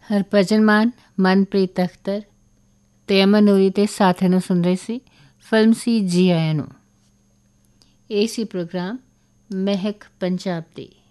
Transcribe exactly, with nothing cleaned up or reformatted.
ਹਰਭਜਨ ਮਾਨ, ਮਨਪ੍ਰੀਤ ਅਖਤਰ ਅਤੇ ਅਮਨ ਨੂਰੀ ਦੇ ਸਾਥੀਆਂ ਨੂੰ ਸੁਣ ਰਹੇ ਸੀ। ਫਿਲਮ ਸੀ ਜੀ ਆਇਆਂ ਨੂੰ। ਇਹ ਸੀ ਪ੍ਰੋਗਰਾਮ ਮਹਿਕ ਪੰਜਾਬ ਦੀ।